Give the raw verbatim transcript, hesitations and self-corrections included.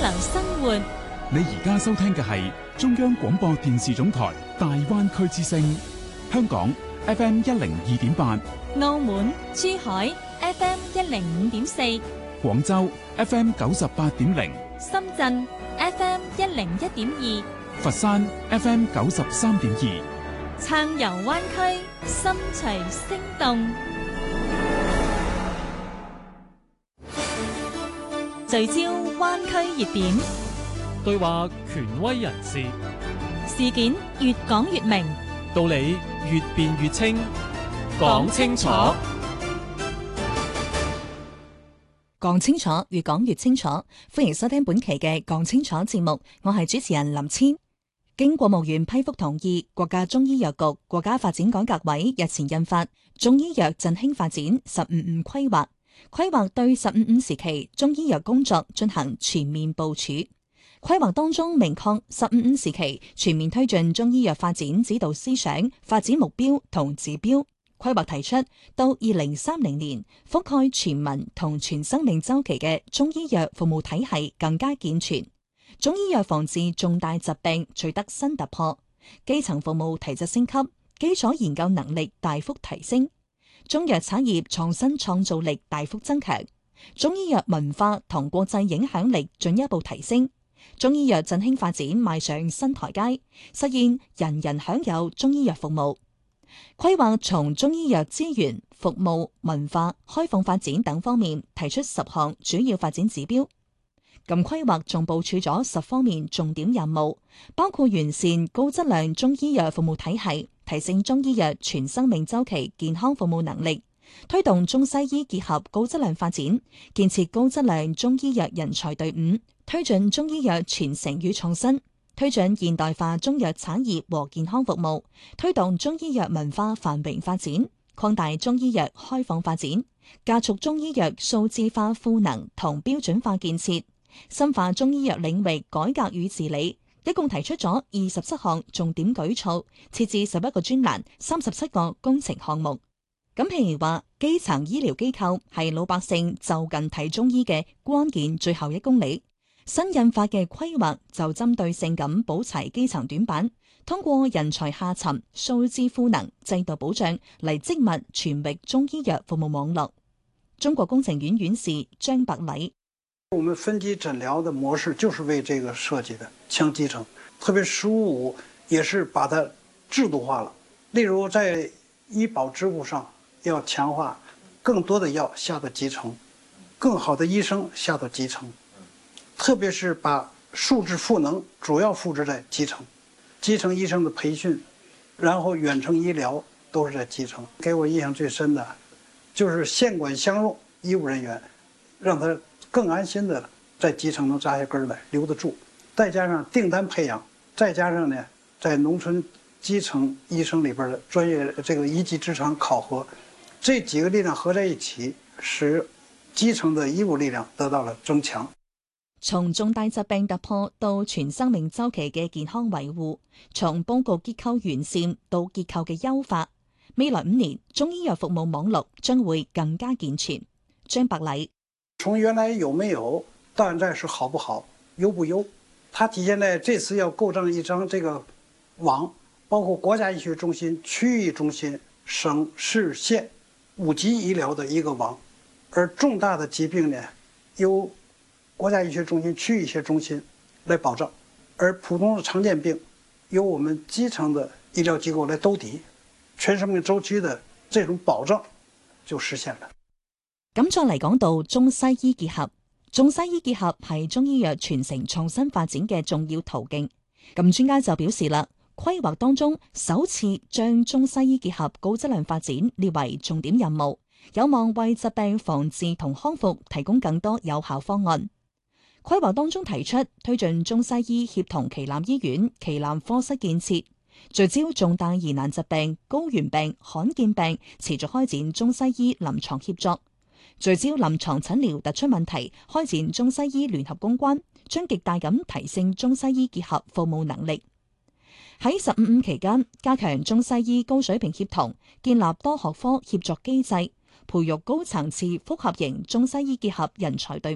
能生活。 你而家收聽嘅係中央廣播電視總台大灣區之聲，香港 F M 一零二點八， 澳門、珠海 F M 一零五點四， 廣州 F M 九十八點零， 深圳 F M 一零一點二， 佛山 F M 九十三點二， 暢遊灣區，心隨聲動，聚焦灣區熱點， 對話權威人士， 事件越講越明， 道理越辯越清，講清楚， 講清楚，越講越清楚。歡迎收聽本期嘅講清楚節目，我係主持人林千。經國務院批復同意，國家中醫藥局國家發展改革委日前印發《中醫藥振興發展“十五五”規劃》，規劃對“十五五”時期中醫藥工作進行全面部署。規劃當中明確“十五五”時期全面推進中醫藥發展指導思想、發展目標同指標。規劃提出，到二零三零年，覆蓋全民同全生命週期嘅中醫藥服務體系更加健全，中醫藥防治重大疾病取得新突破，基層服務提質升級，基礎研究能力大幅提升，中藥產業創新創造力大幅增強，中醫藥文化同國際影響力進一步提升，中醫藥振興發展邁上新台階，實現人人享有中醫藥服務。規劃從中醫藥資源、服務、文化、開放發展等方面提出十項主要發展指標。咁規劃仲部署咗十方面重點任務，包括完善高質量中醫藥服務體系，提升中醫藥全生命週期健康服務能力，推動中西醫結合高質量發展，建設高質量中醫藥人才隊伍，推進中醫藥傳承與創新，推進現代化中藥產業和健康服務，推動中醫藥文化繁榮發展，擴大中醫藥開放發展，加速中醫藥數字化賦能同標準化建設，深化中醫藥領域改革與治理。一共提出咗二十七項重點舉措，設置十一個專欄、三十七個工程項目。咁譬如話，基層醫療機構係老百姓就近睇中醫嘅關鍵最後一公里。新印發嘅規劃就針對性咁補齊基層短板，通過人才下沉、數字賦能、制度保障嚟織密全域中醫藥服務網絡。中國工程院院士張伯禮： 我們分級診療的模式就是為這個設計的，強基層，特別十五五也是把它制度化了。例如在醫保支付上要強化，更多的藥下到基層，更好的醫生下到基層。特別是把數字賦能主要複製在基層，基層醫生的培訓，然後遠程醫療都是在基層。給我印象最深的，就是縣管相用醫務人員，讓他更安心的在基層能扎下根來，留得住。再加上訂單培養，再加上呢，在農村基層醫生裏邊的專業這個一技之長考核，這幾個力量合在一起，使基層的醫務力量得到了增強。 從重大疾病突破到全生命週期嘅健康維護，從報告結構完善到結構嘅優化，未來五年中醫藥服務網絡將會更加健全。張伯禮： 從原來有沒有到現在是好不好、優不優，它體現在這次要構築一張這個網，包括國家醫學中心、區域中心、省市縣五級醫療的一個網，而重大的疾病呢，由國家醫學中心、區域醫學中心來保障，而普通的常見病由我們基層的醫療機構來兜底，全生命週期的這種保障就實現了。 咁再嚟講到中西醫結合，中西醫結合係中醫藥傳承創新發展嘅重要途徑。咁專家就表示啦，規劃當中首次將中西醫結合高質量發展列為重點任務，有望為疾病防治同康復提供更多有效方案。規劃當中提出推進中西醫協同旗艦醫院、旗艦科室建設，聚焦重大疑難疾病、高原病、罕見病，持續開展中西醫臨床協作，聚焦臨床診療突出問題，開展中西醫聯合攻關，將極大咁提升中西醫結合服務能力。喺十五五期間，加強中西醫高水平協同，建立多學科協作機制，培育高層次複合型中西醫結合人才隊伍。